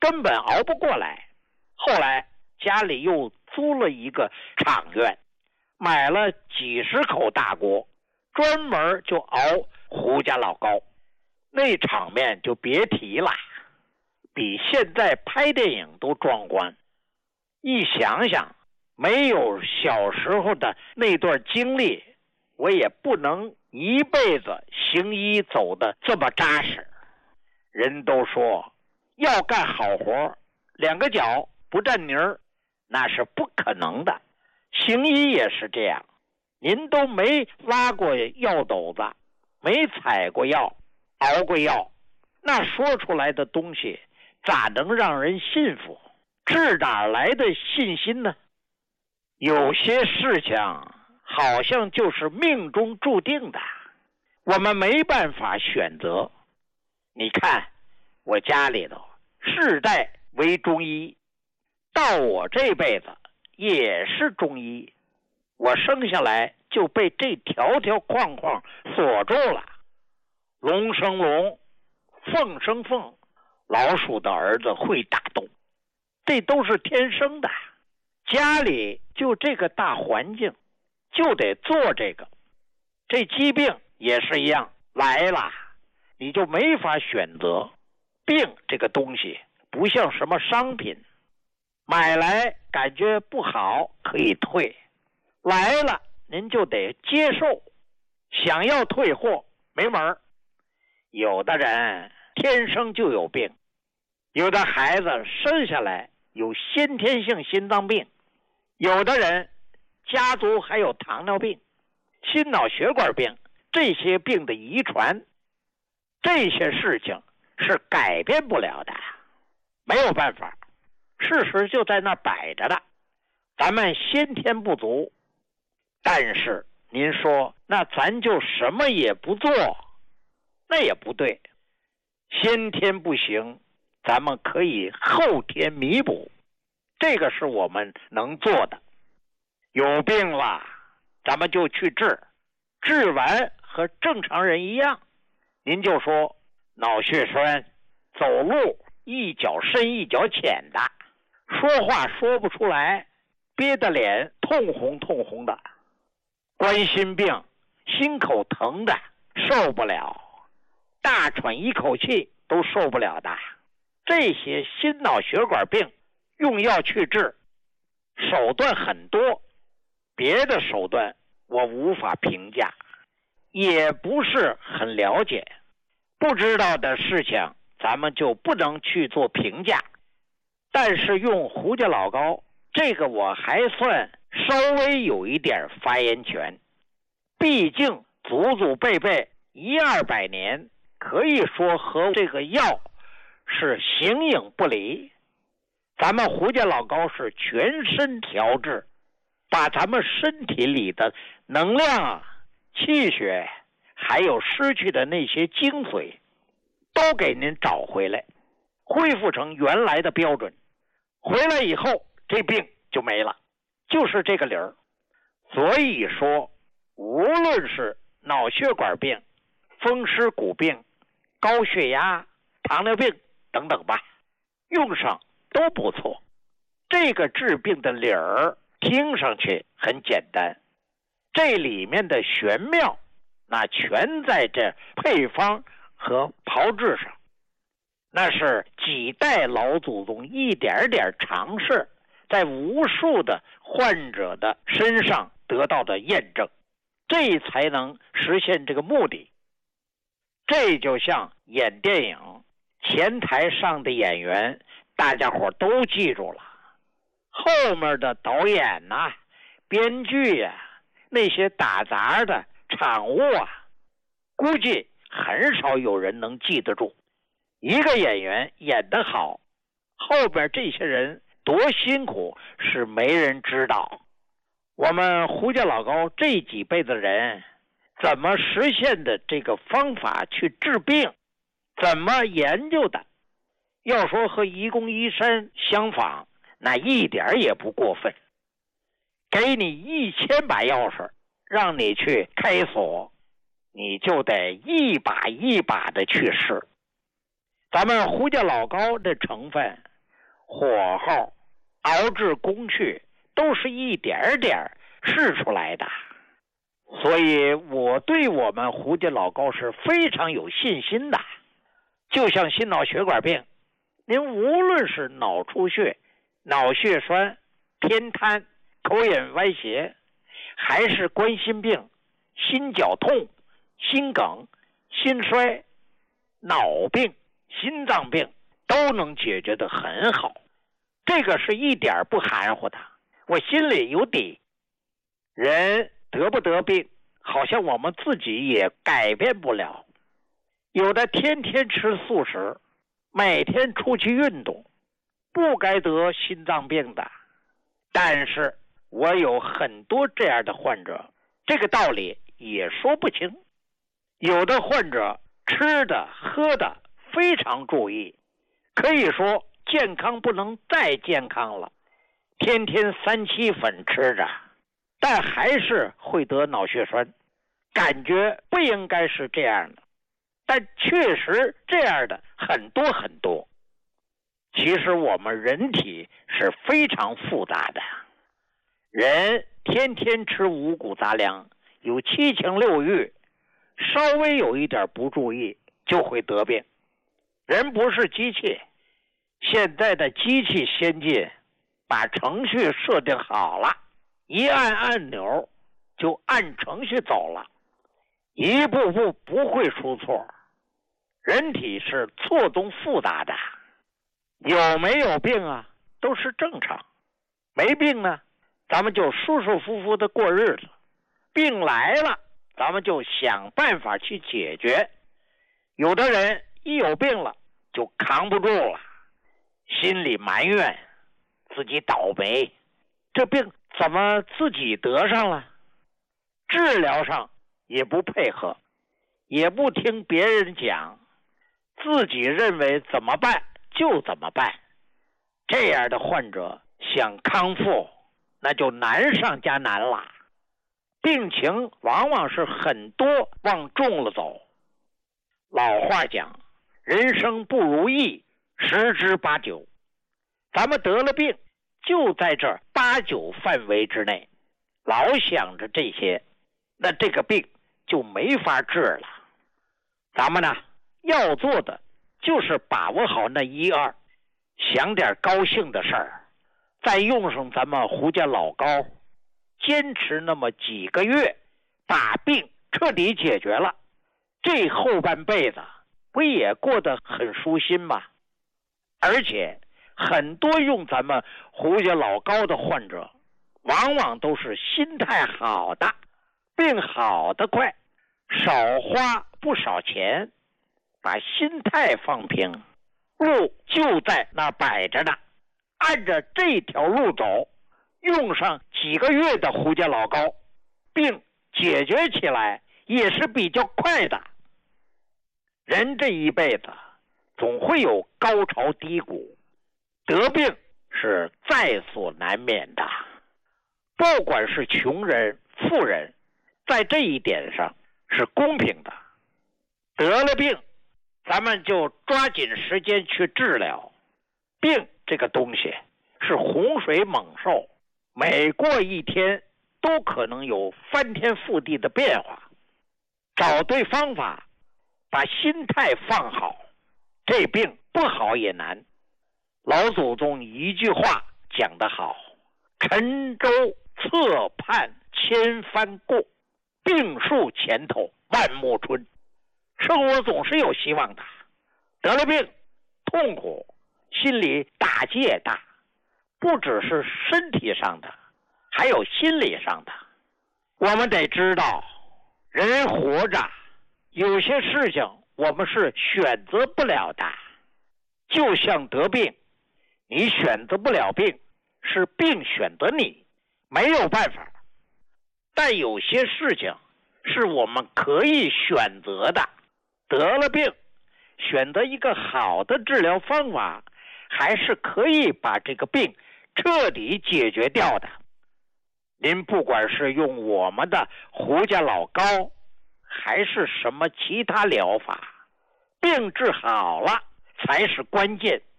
根本熬不过来。后来家里又租了一个厂院，买了几十口大锅，专门就熬胡家老高，那场面就别提了，比现在拍电影都壮观。一想想，没有小时候的那段经历，我也不能一辈子行医走得这么扎实。人都说要干好活，两个脚不沾泥儿，那是不可能的。行医也是这样，您都没拉过药斗子，没采过药，熬过药，那说出来的东西咋能让人信服？这哪来的信心呢？有些事情好像就是命中注定的，我们没办法选择。你看我家里头世代为中医，到我这辈子也是中医，我生下来就被这条条框框锁住了。龙生龙，凤生凤，老鼠的儿子会打洞，这都是天生的。家里就这个大环境，就得做这个。这疾病也是一样，来了你就没法选择。病这个东西不像什么商品，买来感觉不好可以退，来了您就得接受，想要退货没门儿。有的人天生就有病，有的孩子生下来有先天性心脏病，有的人家族还有糖尿病、心脑血管病，这些病的遗传，这些事情是改变不了的，没有办法，事实就在那摆着的。咱们先天不足，但是您说那咱就什么也不做，那也不对。先天不行，咱们可以后天弥补，这个是我们能做的。有病了咱们就去治，治完和正常人一样。您就说脑血栓，走路一脚深一脚浅的，说话说不出来，憋得脸通红通红的，冠心病，心口疼的受不了，大喘一口气都受不了的，这些心脑血管病用药去治，手段很多，别的手段我无法评价，也不是很了解，不知道的事情咱们就不能去做评价。但是用胡家老高这个我还算稍微有一点发言权，毕竟祖祖辈辈100-200年，可以说和这个药是形影不离。咱们胡家老高是全身调治，把咱们身体里的能量、气血还有失去的那些精髓都给您找回来，恢复成原来的标准，回来以后这病就没了，就是这个理儿。所以说无论是脑血管病、风湿骨病、高血压、糖尿病等等吧，用上都不错。这个治病的理儿听上去很简单，这里面的玄妙那全在这配方和炮制上，那是几代老祖宗一点点尝试，在无数的患者的身上得到的验证，这才能实现这个目的。这就像演电影，前台上的演员大家伙都记住了，后面的导演编剧那些打杂的场务估计很少有人能记得住。一个演员演得好，后边这些人多辛苦是没人知道。我们胡家老高这几辈子人怎么实现的这个方法去治病，怎么研究的，要说和愚公移山相仿，那一点也不过分。给你1000把钥匙让你去开锁，你就得一把一把的去试。咱们胡家老高的成分火候、熬制工序都是一点点试出来的。所以我对我们胡家老高是非常有信心的。就像心脑血管病，您无论是脑出血、脑血栓、偏瘫、口眼歪斜，还是冠心病、心绞痛、心梗、心衰、脑病、心脏病，都能解决得很好。这个是一点不含糊的，我心里有底。人得不得病，好像我们自己也改变不了。有的天天吃素食，每天出去运动，不该得心脏病的。但是我有很多这样的患者，这个道理也说不清。有的患者吃的喝的非常注意，可以说健康不能再健康了，天天3七粉吃着，但还是会得脑血栓。感觉不应该是这样的，但确实这样的很多很多。其实我们人体是非常复杂的，人天天吃五谷杂粮，有7情6欲，稍微有一点不注意就会得病。人不是机器，现在的机器先进，把程序设定好了，一按按钮就按程序走了，一步步不会出错。人体是错综复杂的，有没有病啊都是正常，没病呢咱们就舒舒服服的过日子，病来了咱们就想办法去解决。有的人一有病了就扛不住了，心里埋怨自己倒霉，这病怎么自己得上了？治疗上也不配合，也不听别人讲，自己认为怎么办就怎么办。这样的患者想康复那就难上加难了，病情往往是很多往重了走。老话讲，人生不如意十之八九，咱们得了病就在这8、9范围之内，老想着这些，那这个病就没法治了。咱们呢要做的就是把握好那1、2，想点高兴的事儿，再用上咱们胡家老高，坚持那么几个月，把病彻底解决了，这后半辈子不也过得很舒心吗？而且很多用咱们胡家老高的患者，往往都是心态好的，病好得快，少花不少钱，把心态放平，路就在那摆着呢，按着这条路走，用上几个月的胡家老高，病解决起来也是比较快的。人这一辈子总会有高潮低谷，得病是在所难免的。不管是穷人富人，在这一点上是公平的。得了病咱们就抓紧时间去治疗。病这个东西是洪水猛兽，每过一天都可能有翻天覆地的变化。找对方法，把心态放好，这病不好也难。老祖宗一句话讲得好，沉舟侧畔千帆过，病树前头万木春。生活总是有希望的，得了病痛苦，心里打击也大，不只是身体上的，还有心理上的。我们得知道，人活着有些事情我们是选择不了的，就像得病，你选择不了病，是病选择你，没有办法。但有些事情是我们可以选择的，得了病，选择一个好的治疗方法，还是可以把这个病彻底解决掉的。您不管是用我们的胡家老高，还是什么其他疗法，病治好了才是关键。